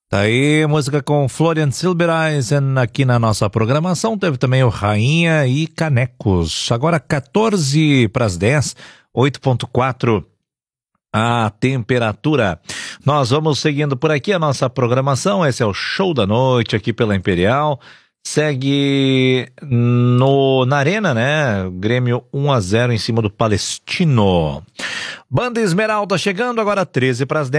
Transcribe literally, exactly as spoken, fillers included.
Tá aí, música com Florian Silbereisen aqui na nossa programação. Teve também o Rainha e Canecos. Agora quatorze para as dez, oito vírgula quatro a temperatura. Nós vamos seguindo por aqui a nossa programação. Esse é o Show da Noite aqui pela Imperial. Segue no, na Arena, né? Grêmio um a zero em cima do Palestino. Banda Esmeralda chegando agora treze para as dez.